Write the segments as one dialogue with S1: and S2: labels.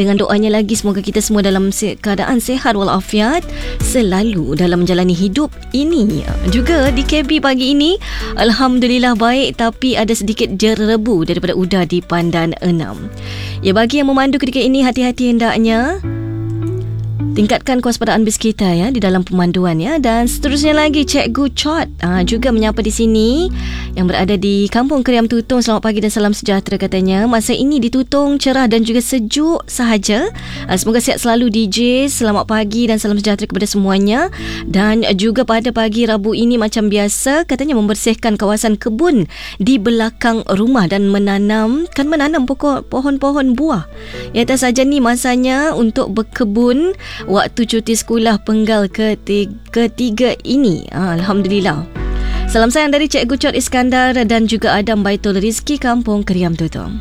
S1: dengan doanya lagi, semoga kita semua dalam keadaan sihat walafiat selalu dalam menjalani hidup ini. Juga di KB pagi ini, alhamdulillah baik, tapi ada sedikit jerebu daripada udara di Pandan 6. Ya, bagi yang memandu ketika ini, hati-hati hendaknya. Tingkatkan kewaspadaan bis kita ya di dalam pemanduan ya. Dan seterusnya lagi, Cikgu Chot juga menyapa di sini yang berada di Kampung Keriam Tutong. Selamat pagi dan salam sejahtera katanya. Masa ini di Tutong cerah dan juga sejuk sahaja. Semoga sihat selalu DJ. Selamat pagi dan salam sejahtera kepada semuanya. Dan juga pada pagi Rabu ini macam biasa katanya membersihkan kawasan kebun di belakang rumah dan menanam pokok pohon-pohon buah. Ya, tak saja ni masanya untuk berkebun waktu cuti sekolah penggal ketiga ini. Alhamdulillah. Salam sayang dari Cikgu Chot Iskandar dan juga Adam Baitul Rizki, Kampung Keriam Tutong.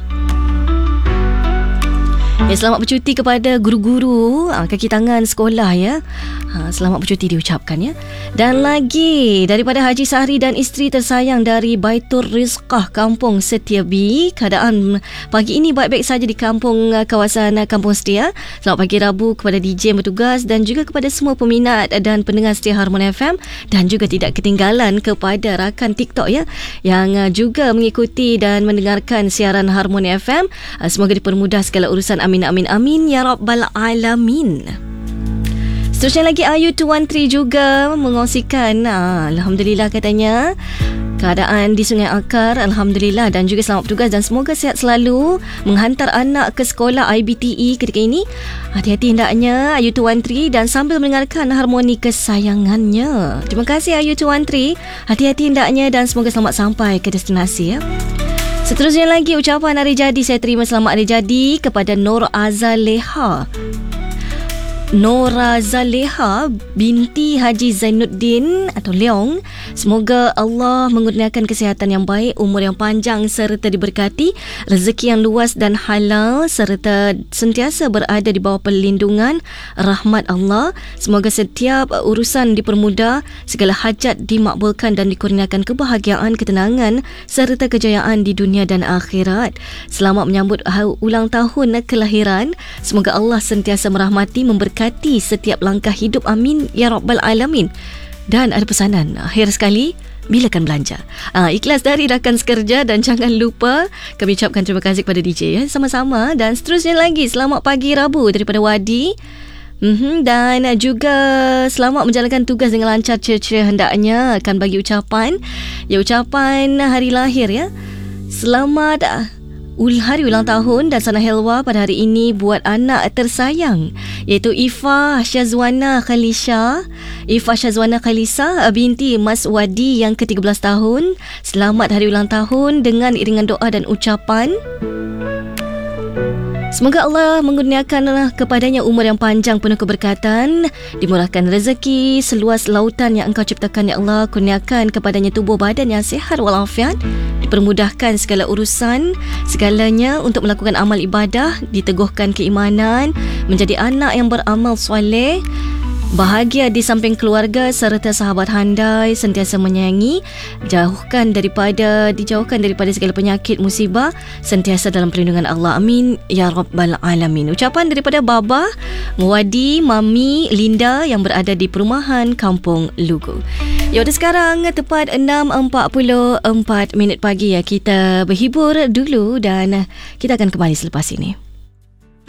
S1: Ya, selamat bercuti kepada guru-guru kaki tangan sekolah ya. Selamat bercuti diucapkan ya. Dan lagi daripada Haji Sahri dan isteri tersayang dari Baitul Rizqah, Kampung Setiabi. Keadaan pagi ini baik-baik saja di kawasan Kampung Setia. Selamat pagi Rabu kepada DJ yang bertugas dan juga kepada semua peminat dan pendengar setia Harmoni FM, dan juga tidak ketinggalan kepada rakan TikTok ya yang juga mengikuti dan mendengarkan siaran Harmoni FM. Semoga dipermudah segala urusan. Amin amin amin ya rabbal alamin. Seterusnya lagi Ayu 213 juga mengongsikan alhamdulillah katanya keadaan di Sungai Akar, alhamdulillah, dan juga selamat bertugas dan semoga sihat selalu menghantar anak ke sekolah IBTE ketika ini. Hati-hati hendaknya Ayu 213 dan sambil mendengarkan harmoni kesayangannya. Terima kasih Ayu 213. Hati-hati hendaknya dan semoga selamat sampai ke destinasi ya. Seterusnya lagi ucapan hari jadi, saya terima selamat hari jadi kepada Nora Zaleha binti Haji Zainuddin atau Leong. Semoga Allah mengurniakan kesihatan yang baik, umur yang panjang serta diberkati, rezeki yang luas dan halal serta sentiasa berada di bawah perlindungan rahmat Allah. Semoga setiap urusan dipermudah, segala hajat dimakbulkan dan dikurniakan kebahagiaan, ketenangan serta kejayaan di dunia dan akhirat. Selamat menyambut ulang tahun kelahiran. Semoga Allah sentiasa merahmati, memberkati setiap langkah hidup. Amin ya rabbal alamin. Dan ada pesanan akhir sekali, bilakan belanja. Ikhlas dari rakan sekerja dan jangan lupa kami ucapkan terima kasih kepada DJ ya. Sama-sama. Dan seterusnya lagi, selamat pagi Rabu daripada Wadi. Dan juga selamat menjalankan tugas dengan lancar, ceria hendaknya akan bagi ucapan. Ya, ucapan hari lahir ya. Selamat hari ulang tahun dan sana helwa pada hari ini buat anak tersayang iaitu Ifa Syazwana Khalisa binti Mas Wadi yang ke-13 tahun. Selamat hari ulang tahun dengan iringan doa dan ucapan. Semoga Allah mengurniakan kepadanya umur yang panjang penuh keberkatan, dimurahkan rezeki seluas lautan yang Engkau ciptakan ya Allah, kurniakan kepadanya tubuh badan yang sihat walafiat, dipermudahkan segala urusan segalanya untuk melakukan amal ibadah, diteguhkan keimanan, menjadi anak yang beramal soleh, bahagia di samping keluarga serta sahabat handai, sentiasa menyayangi, dijauhkan daripada segala penyakit musibah, sentiasa dalam perlindungan Allah. Amin ya rabbal alamin. Ucapan daripada Baba Wadi Mami Linda yang berada di perumahan Kampung Lugu. Ya, sekarang tepat 6.44 pagi ya. Kita berhibur dulu dan kita akan kembali selepas ini.